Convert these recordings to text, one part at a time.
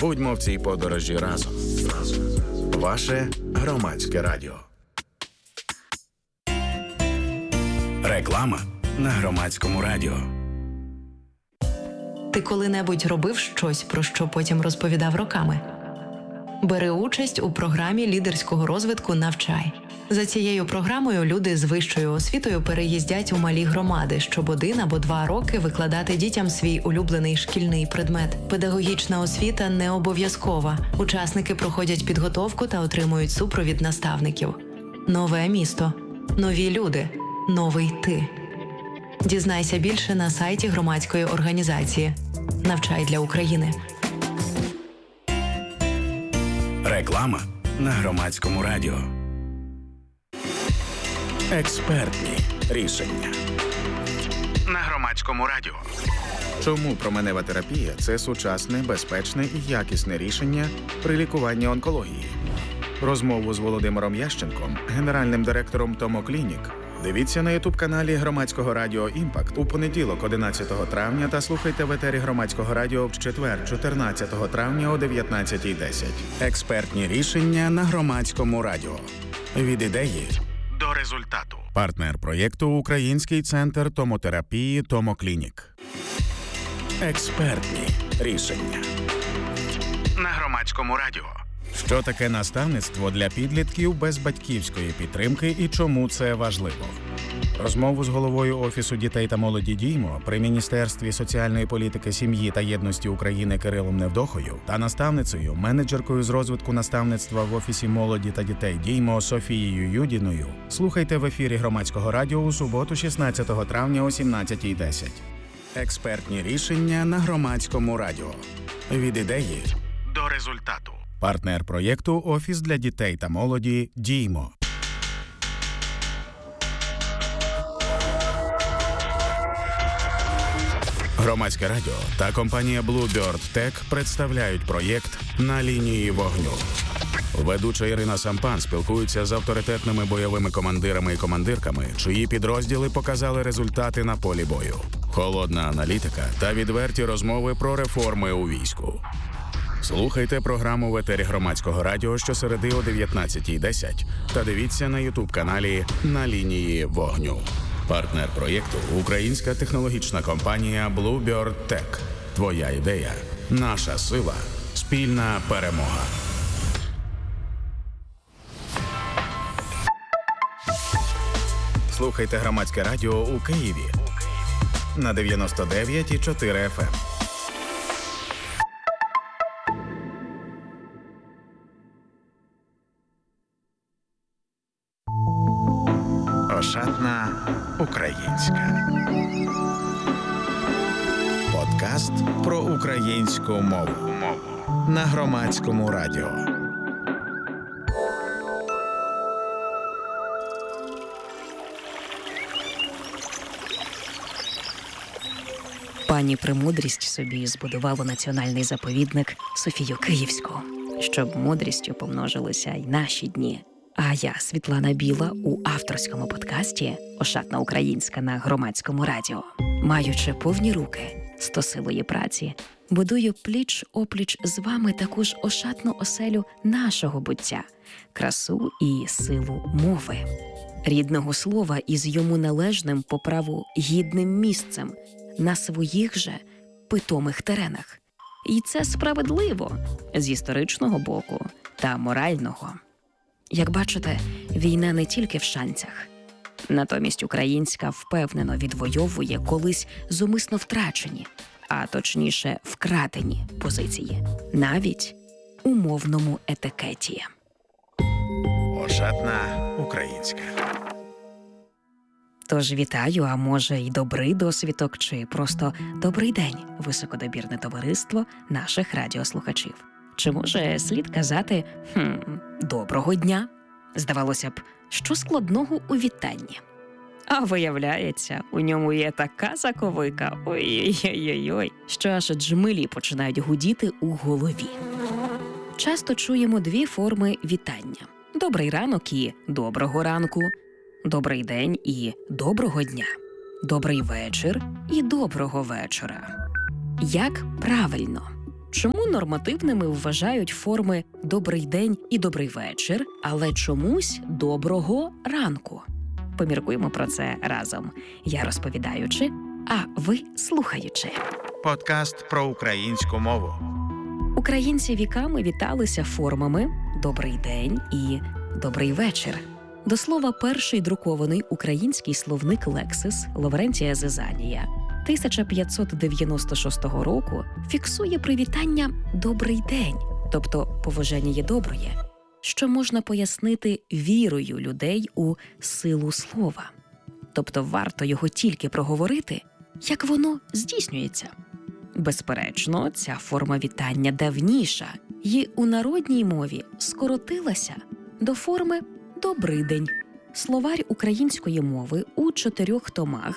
Будьмо в цій подорожі разом. Ваше Громадське радіо. Реклама на Громадському радіо. Ти коли-небудь робив щось, про що потім розповідав роками? Бери участь у програмі лідерського розвитку «Навчай». За цією програмою люди з вищою освітою переїздять у малі громади, щоб 1 або 2 роки викладати дітям свій улюблений шкільний предмет. Педагогічна освіта не обов'язкова. Учасники проходять підготовку та отримують супровід наставників. Нове місто. Нові люди. Новий ти. Дізнайся більше на сайті громадської організації «Навчай для України». Реклама на Громадському радіо. Експертні рішення на Громадському радіо. Чому променева терапія – це сучасне, безпечне і якісне рішення при лікуванні онкології? Розмову з Володимиром Ященком, генеральним директором Томоклінік, дивіться на ютуб-каналі Громадського радіо «Імпакт» у понеділок 11 травня та слухайте в етері Громадського радіо в четвер 14 травня о 19:10. Експертні рішення на Громадському радіо. Від ідеї до результату. Партнер проєкту – Український центр томотерапії «Томоклінік». Експертні рішення на Громадському радіо. Що таке наставництво для підлітків без батьківської підтримки і чому це важливо? Розмову з головою Офісу дітей та молоді «Діймо» при Міністерстві соціальної політики, сім'ї та єдності України Кирилом Невдохою та наставницею, менеджеркою з розвитку наставництва в Офісі молоді та дітей «Діймо» Софією Юдіною слухайте в ефірі Громадського радіо у суботу 16 травня о 17:10. Експертні рішення на Громадському радіо. Від ідеї до результату. Партнер проєкту – Офіс для дітей та молоді «Діймо». Громадське радіо та компанія Bluebird Tech представляють проєкт «На лінії вогню». Ведуча Ірина Сампан спілкується з авторитетними бойовими командирами і командирками, чиї підрозділи показали результати на полі бою. Холодна аналітика та відверті розмови про реформи у війську. Слухайте програму в етері Громадського радіо щосереди о 19:10 та дивіться на ютуб-каналі «На лінії вогню». Партнер проєкту – українська технологічна компанія Bluebird Tech. Твоя ідея – наша сила. Спільна перемога. Слухайте Громадське радіо у Києві на 99,4 FM. Ошатна українська. Подкаст про українську мову на Громадському радіо. Пані Премудрість собі збудувала національний заповідник Софію Київську, щоб мудрістю помножилися й наші дні. А я, Світлана Біла, у авторському подкасті «Ошатна українська» на Громадському радіо, маючи повні руки стосилої праці, будую пліч-опліч з вами таку ж ошатну оселю нашого буття, красу і силу мови, рідного слова із йому належним по праву гідним місцем на своїх же питомих теренах. І це справедливо з історичного боку та морального. Як бачите, війна не тільки в шанцях. Натомість українська впевнено відвоює колись зумисно втрачені, а точніше вкрадені позиції, навіть у мовному етикеті. Ошатна українська. Тож вітаю, а може й добрий досвідок, чи просто добрий день, високодобірне товариство наших радіослухачів. Чи може слід казати «доброго дня»? Здавалося б, що складного у вітанні? А виявляється, у ньому є така заковика, ой-ой-ой, що аж джмелі починають гудіти у голові. Часто чуємо 2 форми вітання. Добрий ранок і доброго ранку. Добрий день і доброго дня. Добрий вечір і доброго вечора. Як правильно? Чому нормативними вважають форми «добрий день» і «добрий вечір», але чомусь «доброго ранку». Поміркуємо про це разом. Я розповідаючи, а ви слухаючи. Подкаст про українську мову. Українці віками віталися формами «добрий день» і «добрий вечір». До слова, перший друкований український словник «Лексис» Лаврентія Зизанія 1596 року фіксує привітання «добрий день», тобто поважання доброє, що можна пояснити вірою людей у силу слова. Тобто варто його тільки проговорити, як воно здійснюється. Безперечно, ця форма вітання давніша і у народній мові скоротилася до форми «добрий день». Словарь української мови у 4 томах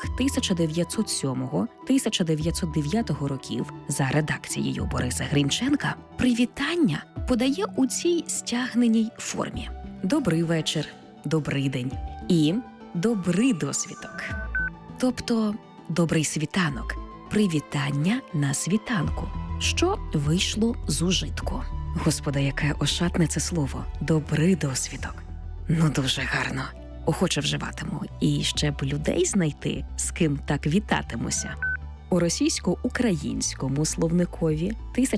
1907-1909 років за редакцією Бориса Грінченка привітання подає у цій стягненій формі. «Добрий вечір», «добрий день» і «добрий досвіток». Тобто «добрий світанок», привітання на світанку, що вийшло з ужитку. Господи, яке ошатне це слово «добрий досвідок». Ну, дуже гарно. Охоче вживатиму. І ще б людей знайти, з ким так вітатимуся. У російсько-українському словникові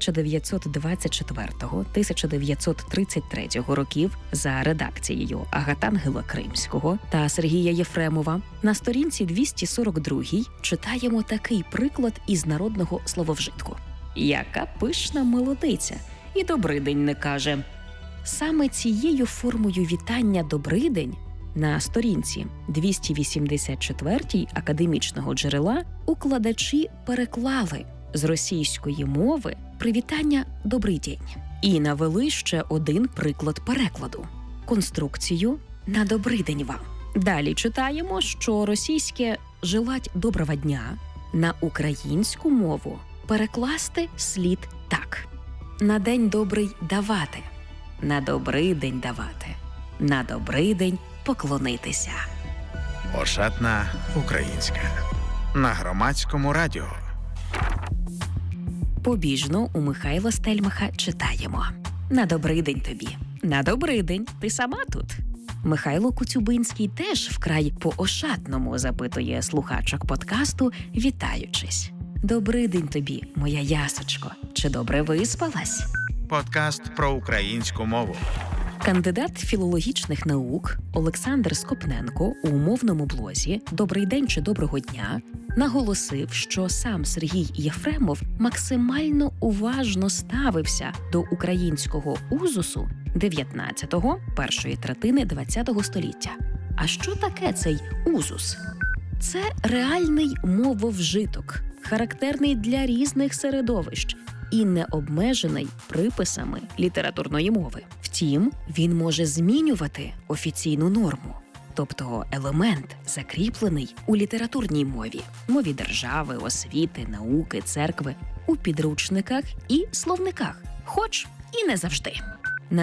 1924-1933 років за редакцією Агатангела Кримського та Сергія Єфремова на сторінці 242 читаємо такий приклад із народного слововжитку. Яка пишна молодиця, і добрий день не каже. Саме цією формою вітання «добрий день» на сторінці 284 академічного джерела укладачі переклали з російської мови привітання «добрий день» і навели ще один приклад перекладу – конструкцію «на добрий день вам». Далі читаємо, що російське «желать доброго дня» на українську мову перекласти слід так: «на день добрий давати», «на добрий день давати», «на добрий день поклонитися». Ошатна українська. На Громадському радіо. Побіжно у Михайла Стельмаха читаємо: «На добрий день тобі». «На добрий день, ти сама тут?» Михайло Коцюбинський теж вкрай по-ошатному запитує слухачок подкасту, вітаючись: «Добрий день тобі, моя ясочко. Чи добре виспалась?» Подкаст про українську мову. Кандидат філологічних наук Олександр Скопненко у мовному блозі «Добрий день» чи «Доброго дня» наголосив, що сам Сергій Єфремов максимально уважно ставився до українського узусу 19-го, першої третини 20-го століття. А що таке цей узус? Це реальний мововжиток, характерний для різних середовищ і не обмежений приписами літературної мови. Втім, він може змінювати офіційну норму, тобто елемент, закріплений у літературній мові, мові держави, освіти, науки, церкви, у підручниках і словниках, хоч і не завжди. На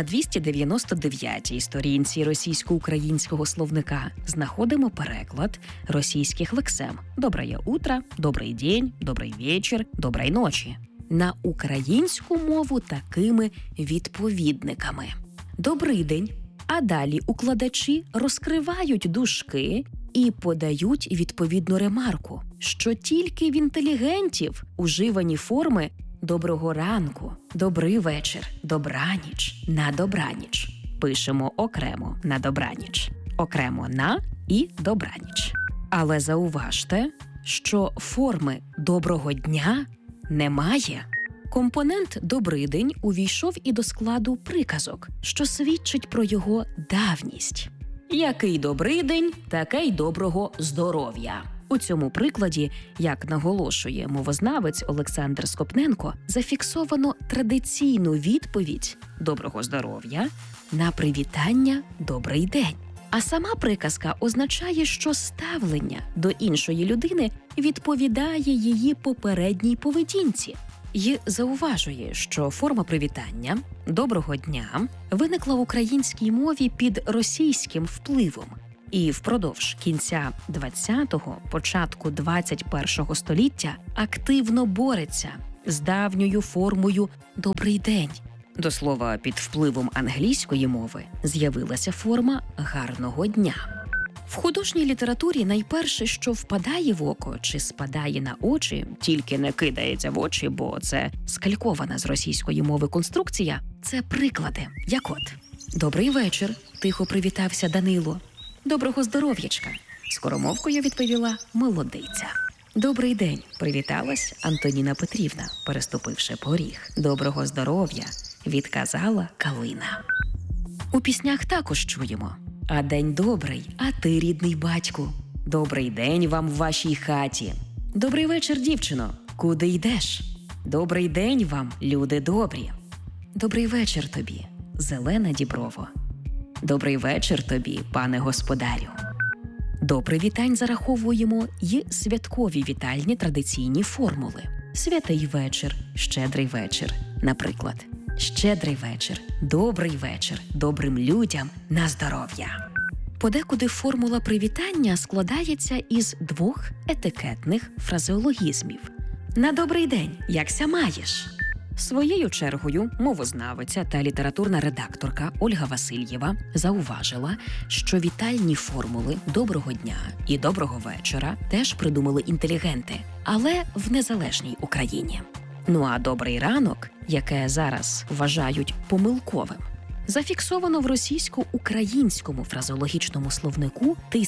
299-й сторінці російсько-українського словника знаходимо переклад російських лексем «Доброе утро», «Добрий день», «Добрий вечір», «Доброї ночі» на українську мову такими відповідниками. «Добрий день», а далі укладачі розкривають дужки і подають відповідну ремарку, що тільки в інтелігентів уживані форми «доброго ранку», «добрий вечір», «добраніч», «на добраніч». Пишемо окремо «на добраніч», окремо «на» і «добраніч». Але зауважте, що форми «доброго дня» немає. Компонент «добрий день» увійшов і до складу приказок, що свідчить про його давність. Який добрий день, таке й доброго здоров'я. У цьому прикладі, як наголошує мовознавець Олександр Скопненко, зафіксовано традиційну відповідь «доброго здоров'я» на привітання «добрий день». А сама приказка означає, що ставлення до іншої людини відповідає її попередній поведінці. І зауважує, що форма привітання «доброго дня» виникла в українській мові під російським впливом і впродовж кінця 20-го, початку 21-го століття активно бореться з давньою формою «добрий день». До слова, під впливом англійської мови з'явилася форма «гарного дня». В художній літературі найперше, що впадає в око чи спадає на очі, тільки не кидається в очі, бо це скалькована з російської мови конструкція, це приклади, як от «Добрий вечір», тихо привітався Данило. «Доброго здоров'ячка», скоромовкою відповіла молодиця. «Добрий день», привіталась Антоніна Петрівна, переступивши поріг. «Доброго здоров'я», відказала Калина. У піснях також чуємо: «А день добрий, а ти, рідний батьку. Добрий день вам в вашій хаті. Добрий вечір, дівчино, куди йдеш? Добрий день вам, люди добрі. Добрий вечір тобі, зелена діброво. Добрий вечір тобі, пане господарю». До привітань зараховуємо й святкові вітальні традиційні формули. Святий вечір, щедрий вечір, наприклад. Щедрий вечір, добрий вечір, добрим людям на здоров'я. Подекуди формула привітання складається із двох етикетних фразеологізмів. «На добрий день, якся маєш?» Своєю чергою мовознавиця та літературна редакторка Ольга Васильєва зауважила, що вітальні формули «доброго дня» і «доброго вечора» теж придумали інтелігенти, але в незалежній Україні. Ну а «добрий ранок», яке зараз вважають помилковим, зафіксовано в російсько-українському фразеологічному словнику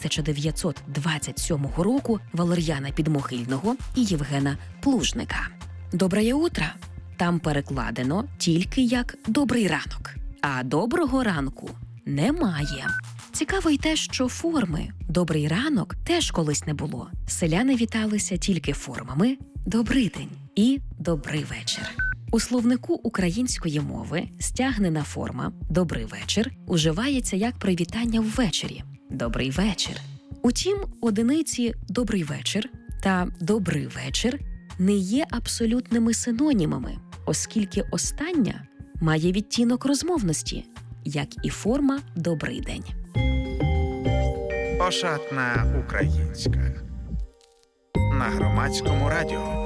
1927 року Валер'яна Підмогильного і Євгена Плужника. «Доброе утро» там перекладено тільки як «добрий ранок», а «доброго ранку» немає. Цікаво й те, що форми «добрий ранок» теж колись не було. Селяни віталися тільки формами «добрий день» і «добрий вечір». У словнику української мови стягнена форма «добрий вечір» уживається як привітання ввечері «добрий вечір». Утім, одиниці «добрий вечір» та «добрий вечір» не є абсолютними синонімами, оскільки остання має відтінок розмовності, як і форма «добрий день». Ошатна українська. На Громадському радіо.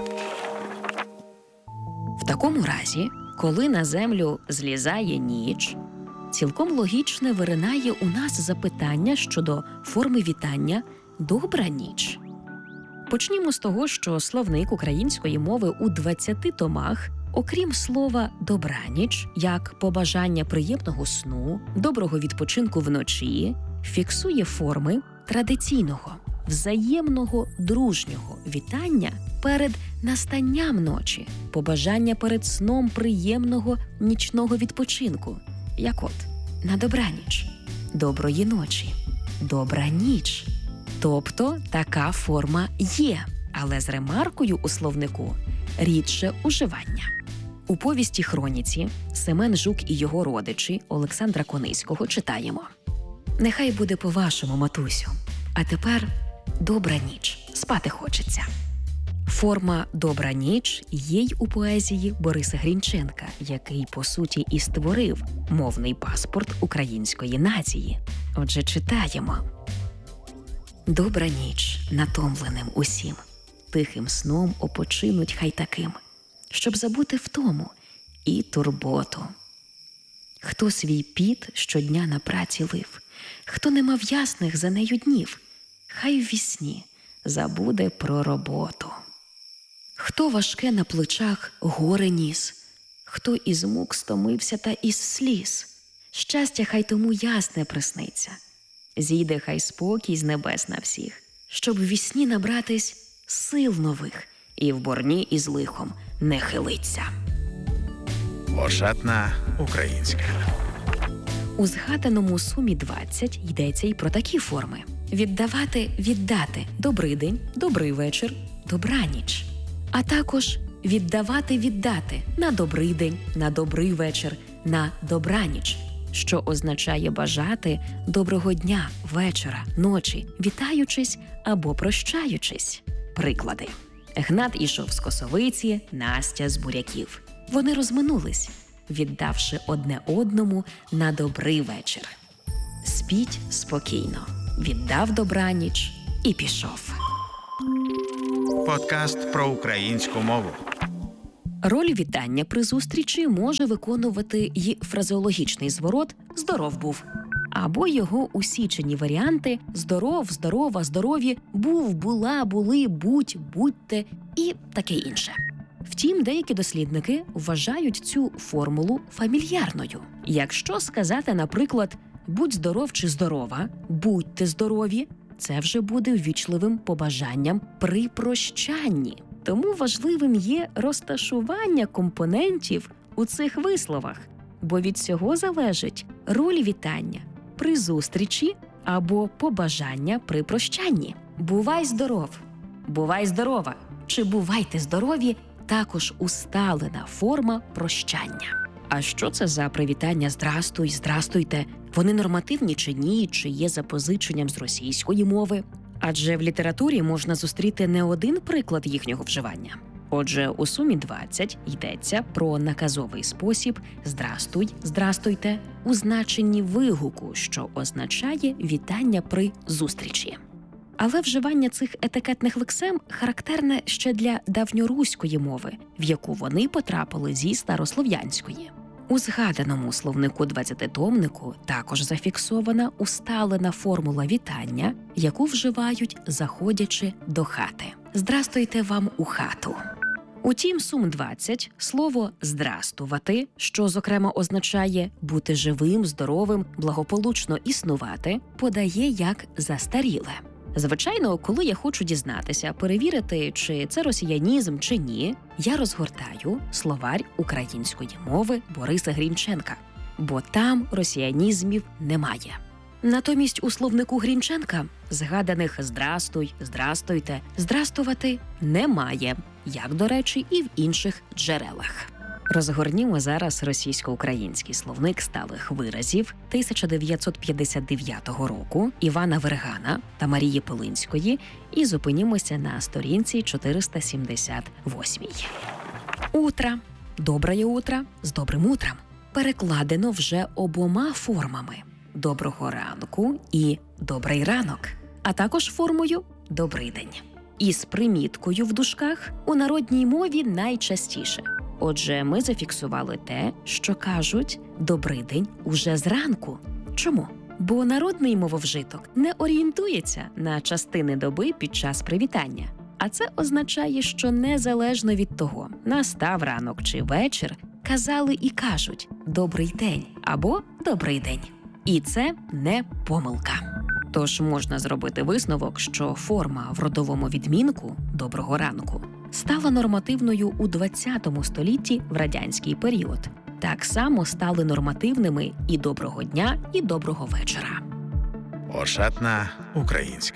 В такому разі, коли на землю злізає ніч, цілком логічне виринає у нас запитання щодо форми вітання «добра ніч». Почнімо з того, що словник української мови у 20 томах, окрім слова «добраніч», як побажання приємного сну, доброго відпочинку вночі, фіксує форми традиційного, взаємного, дружнього вітання перед настанням ночі, побажання перед сном приємного нічного відпочинку, як от «на добраніч», «доброї ночі», «добра ніч». Тобто така форма є, але з ремаркою у словнику рідше уживання. У повісті «Хроніці» Семен Жук і його родичі Олександра Кониського читаємо: «Нехай буде по-вашому, матусю, а тепер добра ніч, спати хочеться». Форма «добра ніч» є й у поезії Бориса Грінченка, який, по суті, і створив мовний паспорт української нації. Отже, читаємо: «Добра ніч натомленим усім, тихим сном опочинуть хай таким, щоб забути втому і турботу. Хто свій піт щодня на праці лив, хто не мав ясних за нею днів, хай ввісні забуде про роботу. Хто важке на плечах горе ніс, хто із мук стомився та із сліз, щастя хай тому ясне присниться. Зійде хай спокій з небес на всіх, щоб ввісні набратись сил нових і в борні із лихом не хилиться». Ошатна українська. У згаданому сумі 20 йдеться й про такі форми: віддавати, віддати, добрий день, добрий вечір, добраніч. А також віддавати, віддати на добрий день, на добрий вечір, на добраніч, що означає бажати доброго дня, вечора, ночі, вітаючись або прощаючись. Приклади. Гнат ішов з косовиці, Настя з буряків. Вони розминулись, віддавши одне одному на добрий вечір. Спіть спокійно, віддав добраніч і пішов. Подкаст про українську мову. Роль вітання при зустрічі може виконувати й фразеологічний зворот «здоров був», або його усічені варіанти «здоров», «здорова», «здорові», «був», «була», «були», «будь», «будьте» і таке інше. Втім, деякі дослідники вважають цю формулу фамільярною. Якщо сказати, наприклад, «будь здоров» чи «здорова», «будьте здорові», це вже буде ввічливим побажанням при прощанні. Тому важливим є розташування компонентів у цих висловах, бо від цього залежить роль вітання при зустрічі або побажання при прощанні. «Бувай здоров», «бувай здорова» чи «бувайте здорові» – також усталена форма прощання. А що це за привітання «здрастуй», «здрастуйте»? Вони нормативні чи ні, чи є запозиченням з російської мови? Адже в літературі можна зустріти не один приклад їхнього вживання. Отже, у сумі 20 йдеться про наказовий спосіб «здрастуй», «здрастуйте» у значенні вигуку, що означає вітання при зустрічі. Але вживання цих етикетних лексем характерне ще для давньоруської мови, в яку вони потрапили зі старослов'янської. У згаданому словнику 20-томнику також зафіксована усталена формула вітання, яку вживають, заходячи до хати. «Здрастуйте вам у хату». Утім, сум 20 слово «здрастувати», що, зокрема, означає бути живим, здоровим, благополучно існувати, подає як застаріле. Звичайно, коли я хочу дізнатися, перевірити, чи це росіянізм, чи ні, я розгортаю словарь української мови Бориса Грінченка, бо там росіянізмів немає. Натомість у словнику Грінченка згаданих «здрастуй», «здрастуйте», «здрастувати» немає, як, до речі, і в інших джерелах. Розгорнімо зараз російсько-український словник сталих виразів 1959 року Івана Вергана та Марії Пилинської і зупинімося на сторінці 478. «Утра», «доброе утро», «з добрим утром» перекладено вже обома формами «доброго ранку» і «добрий ранок», а також формою «добрий день». І з приміткою в дужках у народній мові найчастіше. Отже, ми зафіксували те, що кажуть «добрий день» уже зранку. Чому? Бо народний мововжиток не орієнтується на частини доби під час привітання. А це означає, що незалежно від того, настав ранок чи вечір, казали і кажуть «добрий день» або «добрий день». І це не помилка. Тож можна зробити висновок, що форма в родовому відмінку «доброго ранку» стала нормативною у 20 столітті в радянський період. Так само стали нормативними і «доброго дня», і «доброго вечора». Ошатна українська.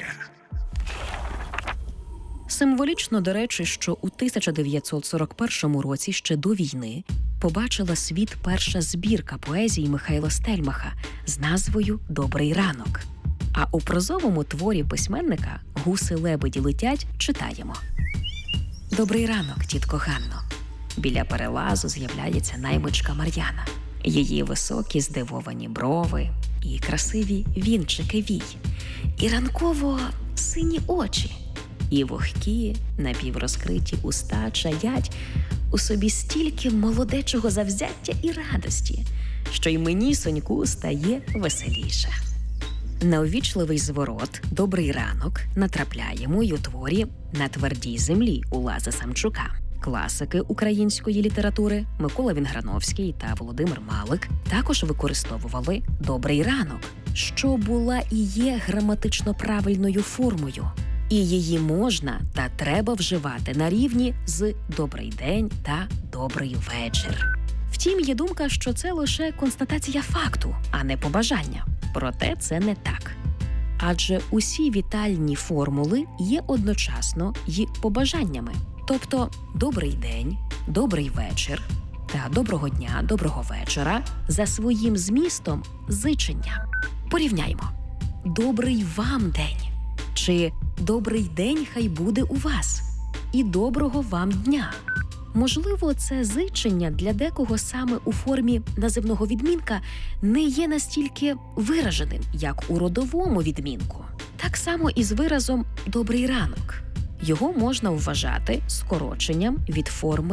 Символічно, до речі, що у 1941 році, ще до війни, побачила світ перша збірка поезії Михайла Стельмаха з назвою «Добрий ранок». А у прозовому творі письменника «Гуси-лебеді летять» читаємо: «Добрий ранок, тітко Ганно». Біля перелазу з'являється наймичка Мар'яна. Її високі здивовані брови і красиві вінчики вій, і ранково-сині очі, і вогкі, напіврозкриті уста чаять у собі стільки молодечого завзяття і радості, що й мені, Соньку, стає веселіше. На увічливий зворот «Добрий ранок» натрапляємо й у творі «На твердій землі» Уласа Самчука. Класики української літератури Микола Вінграновський та Володимир Малик також використовували «добрий ранок», що була і є граматично правильною формою. І її можна та треба вживати на рівні з «добрий день» та «добрий вечір». Втім, є думка, що це лише констатація факту, а не побажання. Проте це не так. Адже усі вітальні формули є одночасно й побажаннями. Тобто «добрий день», «добрий вечір» та «доброго дня», «доброго вечора» за своїм змістом зичення. Порівняймо. «Добрий вам день» чи «добрий день хай буде у вас» і «доброго вам дня». Можливо, це зичення для декого саме у формі називного відмінка не є настільки вираженим, як у родовому відмінку. Так само і з виразом «добрий ранок». Його можна вважати скороченням від форми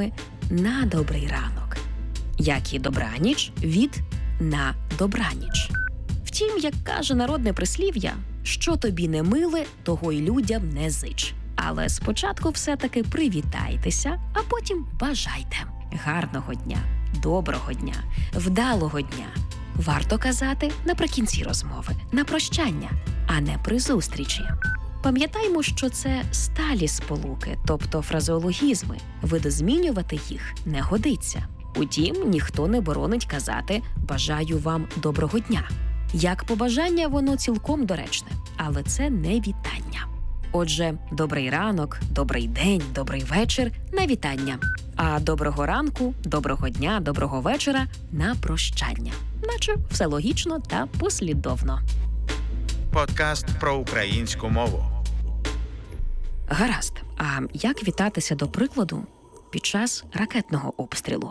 на добрий ранок, як і добраніч від на добраніч. Втім, як каже народне прислів'я, що тобі не миле, того й людям не зич. Але спочатку все-таки привітайтеся, а потім бажайте. Гарного дня, доброго дня, вдалого дня. Варто казати наприкінці розмови, на прощання, а не при зустрічі. Пам'ятаймо, що це сталі сполуки, тобто фразеологізми. Видозмінювати їх не годиться. Утім, ніхто не боронить казати «бажаю вам доброго дня». Як побажання, воно цілком доречне, але це не вітання. Отже, добрий ранок, добрий день, добрий вечір – на вітання. А доброго ранку, доброго дня, доброго вечора – на прощання. Наче все логічно та послідовно. Подкаст про українську мову. Гаразд. А як вітатися, до прикладу, під час ракетного обстрілу?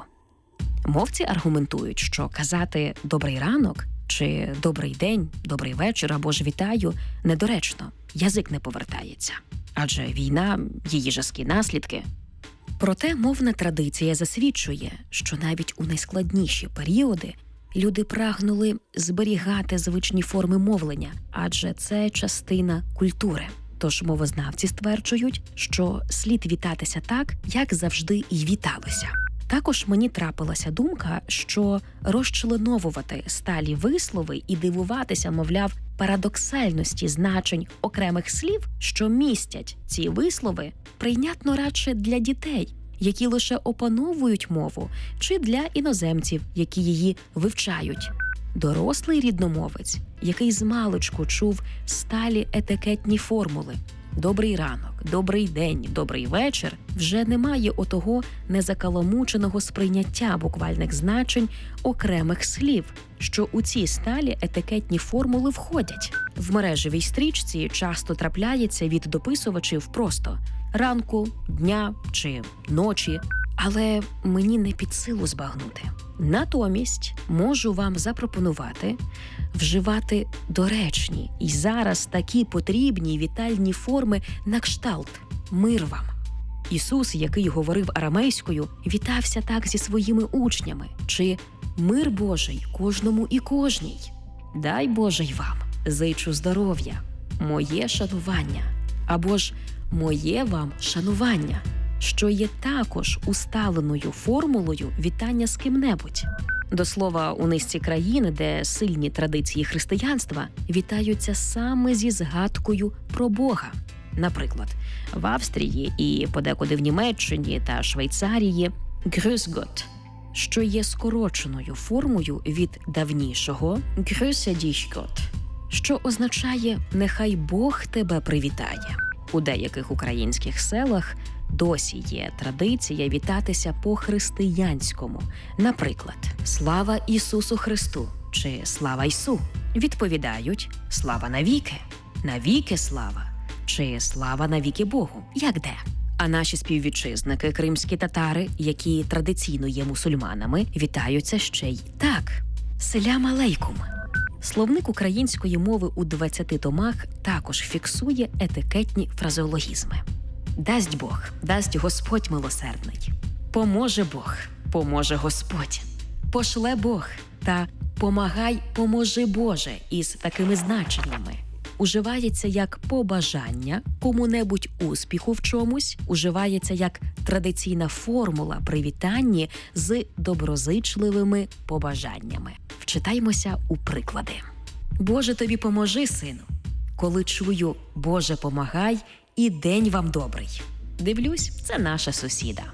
Мовці аргументують, що казати «добрий ранок» чи «добрий день», «добрий вечір» або ж «вітаю» недоречно. Язик не повертається. Адже війна, її жорсткі наслідки. Проте мовна традиція засвідчує, що навіть у найскладніші періоди люди прагнули зберігати звичні форми мовлення, адже це частина культури. Тож мовознавці стверджують, що слід вітатися так, як завжди і віталося. Також мені трапилася думка, що розчленовувати сталі вислови і дивуватися, мовляв, парадоксальності значень окремих слів, що містять ці вислови, прийнятно радше для дітей, які лише опановують мову, чи для іноземців, які її вивчають. Дорослий рідномовець, який змалечку чув сталі етикетні формули «добрий ранок», «добрий день», «добрий вечір», вже не має отого незакаламученого сприйняття буквальних значень окремих слів, що у ці сталі етикетні формули входять. В мережевій стрічці часто трапляється від дописувачів просто «ранку», «дня» чи «ночі», але мені не під силу збагнути. Натомість можу вам запропонувати вживати доречні і зараз такі потрібні вітальні форми на кшталт «мир вам». Ісус, який говорив арамейською, вітався так зі своїми учнями, чи «мир Божий кожному і кожній». «Дай Боже й вам, зичу здоров'я, моє шанування» або ж «моє вам шанування», що є також усталеною формулою вітання з ким-небудь. До слова, у низці країн, де сильні традиції християнства, вітаються саме зі згадкою про Бога. Наприклад, в Австрії і подекуди в Німеччині та Швейцарії «Grüß Gott», що є скороченою формою від давнішого «Grüße dich Gott», що означає «нехай Бог тебе привітає». У деяких українських селах досі є традиція вітатися по-християнському. Наприклад, «Слава Ісусу Христу» чи «Слава Ісу». Відповідають «Слава навіки», «Навіки слава» чи «Слава навіки Богу», як де. А наші співвітчизники, кримські татари, які традиційно є мусульманами, вітаються ще й так «Селям алейкум». Словник української мови у 20 томах також фіксує етикетні фразеологізми. «Дасть Бог, дасть Господь милосердний», «поможе Бог, поможе Господь», «пошле Бог» та «помагай, поможи Боже» із такими значеннями. Уживається як побажання кому-небудь успіху в чомусь, уживається як традиційна формула при вітанні з доброзичливими побажаннями. Вчитаймося у приклади. «Боже тобі поможи, сину». Коли чую «Боже помагай» і «День вам добрий». Дивлюсь, це наша сусіда.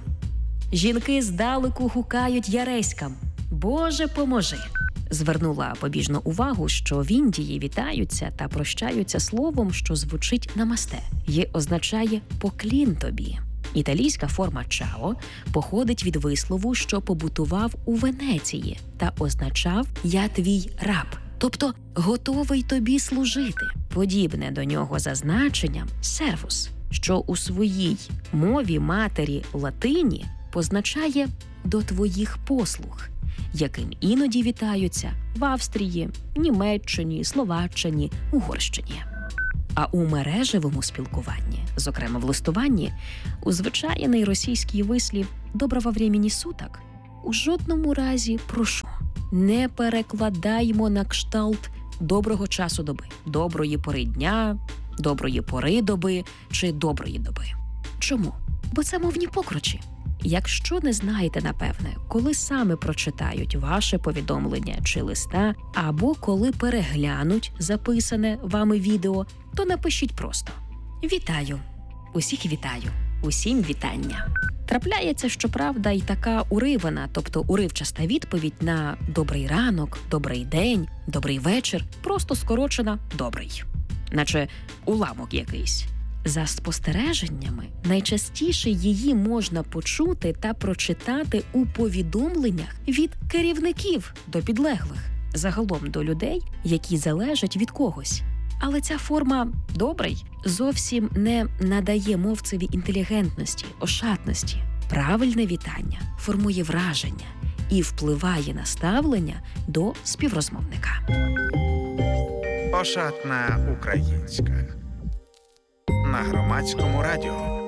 Жінки здалеку гукають яреськам «Боже поможи». Звернула побіжну увагу, що в Індії вітаються та прощаються словом, що звучить намасте і означає «поклін тобі». Італійська форма «чао» походить від вислову, що побутував у Венеції та означав «я твій раб», тобто «готовий тобі служити». Подібне до нього за значенням «сервус», що у своїй мові матері латині позначає «до твоїх послуг», яким іноді вітаються в Австрії, Німеччині, Словаччині, Угорщині. А у мережевому спілкуванні, зокрема в листуванні, узвичайний російський вислів «доброго времени суток» у жодному разі, прошу, не перекладаймо на кшталт «доброго часу доби», «доброї пори дня», «доброї пори доби» чи «доброї доби». Чому? Бо це мовні покручі. Якщо не знаєте, напевне, коли саме прочитають ваше повідомлення чи листа, або коли переглянуть записане вами відео, то напишіть просто «Вітаю! Усіх вітаю! Усім вітання!». Трапляється, щоправда, і така уривана, тобто уривчаста відповідь на «добрий ранок», «добрий день», «добрий вечір», просто скорочена «добрий». Наче уламок якийсь. За спостереженнями, найчастіше її можна почути та прочитати у повідомленнях від керівників до підлеглих, загалом до людей, які залежать від когось. Але ця форма «добрий» зовсім не надає мовцеві інтелігентності, ошатності. Правильне вітання формує враження і впливає на ставлення до співрозмовника. Ошатна українська. На Громадському радіо.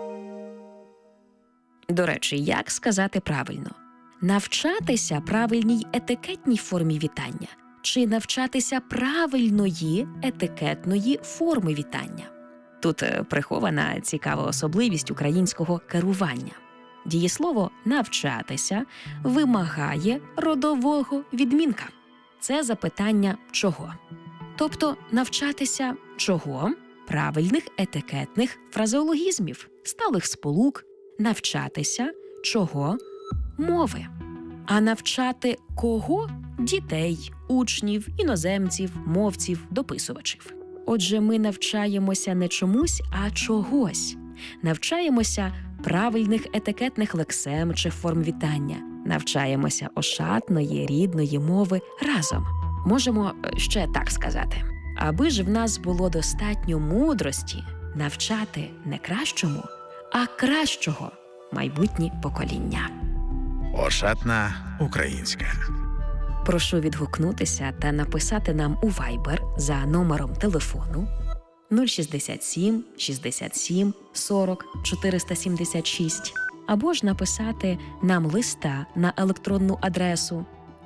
До речі, як сказати правильно? Навчатися правильній етикетній формі вітання чи навчатися правильної етикетної форми вітання? Тут прихована цікава особливість українського керування. Дієслово «навчатися» вимагає родового відмінка. Це запитання «чого?». Тобто навчатися чого? Правильних етикетних фразеологізмів, сталих сполук, навчатися чого? Мови. А навчати кого? Дітей, учнів, іноземців, мовців, дописувачів. Отже, ми навчаємося не чомусь, а чогось. Навчаємося правильних етикетних лексем чи форм вітання. Навчаємося ошатної, рідної мови разом. Можемо ще так сказати. Аби ж в нас було достатньо мудрості навчати не кращому, а кращого майбутні покоління. Ошатна українська. Прошу відгукнутися та написати нам у Viber за номером телефону 067 67 40 476 або ж написати нам листа на електронну адресу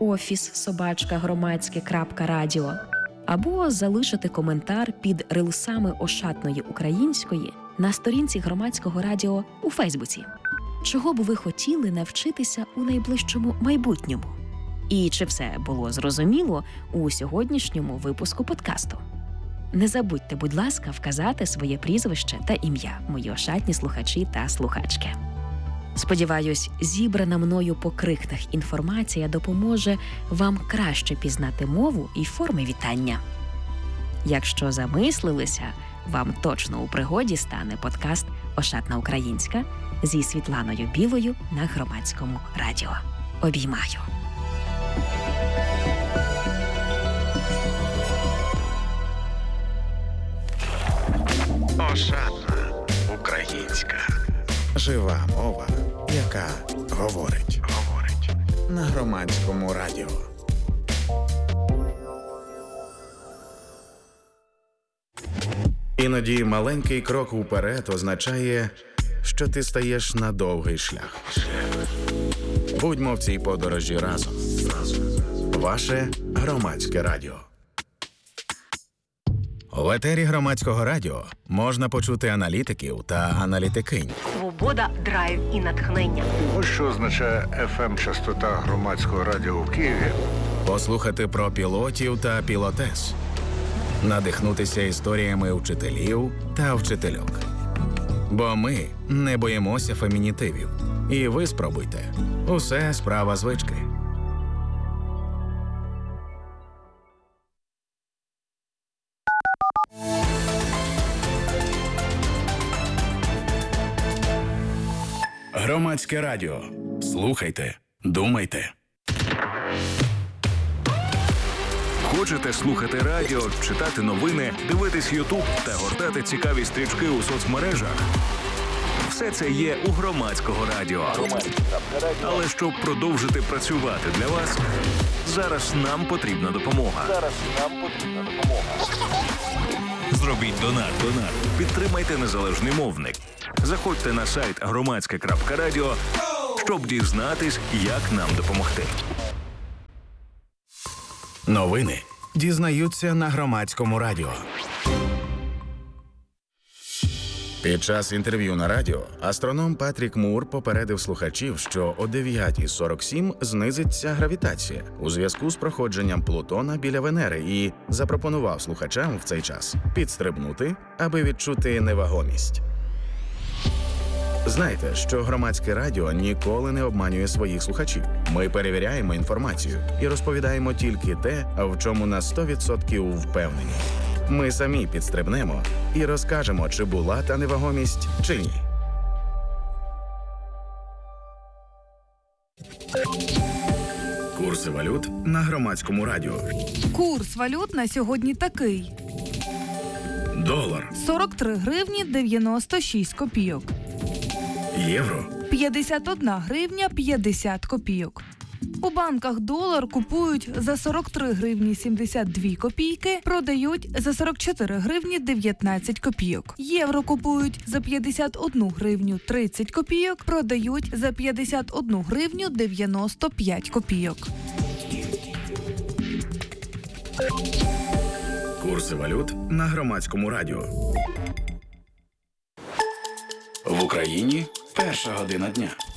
office@громадське.радіо або залишити коментар під рилсами ошатної української на сторінці Громадського радіо у Фейсбуці. Чого б ви хотіли навчитися у найближчому майбутньому? І чи все було зрозуміло у сьогоднішньому випуску подкасту? Не забудьте, будь ласка, вказати своє прізвище та ім'я, мої ошатні слухачі та слухачки. Сподіваюсь, зібрана мною по крихтах інформація допоможе вам краще пізнати мову і форми вітання. Якщо замислилися, вам точно у пригоді стане подкаст «Ошатна українська» зі Світланою Білою на Громадському радіо. Обіймаю! Ошатна українська. Жива мова, яка говорить. На Громадському радіо. Іноді маленький крок уперед означає, що ти стаєш на довгий шлях. Будьмо в цій подорожі разом. Ваше Громадське радіо. В етері Громадського радіо можна почути аналітиків та аналітикинь. Свобода, драйв і натхнення. Ось що означає FM-частота Громадського радіо в Києві. Послухати про пілотів та пілотес. Надихнутися історіями вчителів та вчительок. Бо ми не боїмося фемінітивів. І ви спробуйте. Усе справа звички. Громадське радіо. Слухайте, думайте. Хочете слухати радіо, читати новини, дивитись Ютуб та гортати цікаві стрічки у соцмережах? Все це є у Громадського радіо. Але щоб продовжити працювати для вас, зараз нам потрібна допомога. Зробіть донат. Підтримайте незалежний мовник. Заходьте на сайт громадське.радіо щоб дізнатись, як нам допомогти. Новини дізнаються на Громадському радіо. Під час інтерв'ю на радіо астроном Патрік Мур попередив слухачів, що о 9:47 знизиться гравітація у зв'язку з проходженням Плутона біля Венери і запропонував слухачам в цей час підстрибнути, аби відчути невагомість. Знайте, що Громадське радіо ніколи не обманює своїх слухачів. Ми перевіряємо інформацію і розповідаємо тільки те, в чому на 100% впевнені. Ми самі підстрибнемо і розкажемо, чи була та невагомість, чи ні. Курси валют на Громадському радіо. Курс валют на сьогодні такий. Долар, 43 гривні 96 копійок. євро, 51 гривня 50 копійок. У банках долар купують за 43 гривні 72 копійки, продають за 44 гривні 19 копійок. Євро купують за 51 гривню 30 копійок, продають за 51 гривню 95 копійок. курси валют на Громадському радіо. В Україні перша година дня.